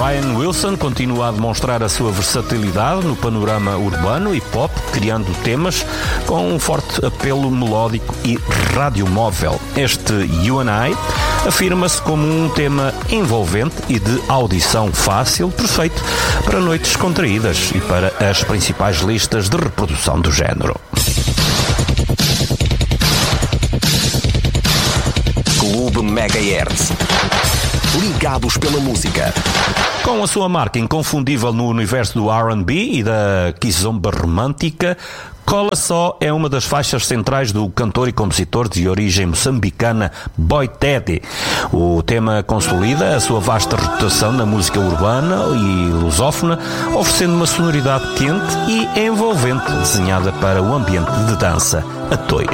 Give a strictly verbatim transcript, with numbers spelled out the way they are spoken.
Brian Wilson continua a demonstrar a sua versatilidade no panorama urbano e pop, criando temas com um forte apelo melódico e radiomóvel. Este You and I afirma-se como um tema envolvente e de audição fácil, perfeito para noites contraídas e para as principais listas de reprodução do género. Clube Megahertz. Ligados pela música. Com a sua marca inconfundível no universo do R and B e da kizomba romântica, Cola Só é uma das faixas centrais do cantor e compositor de origem moçambicana Boy Teddy. O tema consolida a sua vasta reputação na música urbana e lusófona, oferecendo uma sonoridade quente e envolvente, desenhada para o ambiente de dança a dois.